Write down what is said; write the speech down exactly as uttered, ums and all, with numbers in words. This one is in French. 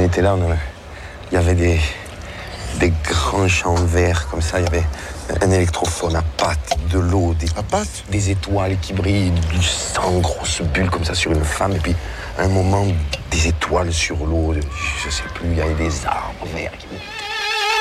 était là, on a- il y avait des, des grands champs verts comme ça, il y avait un électrophone à pattes, de l'eau, des, À pattes des étoiles qui brillent, du sang, grosse bulle comme ça sur une femme, et puis à un moment, des étoiles sur l'eau, je sais plus, il y avait des arbres verts qui...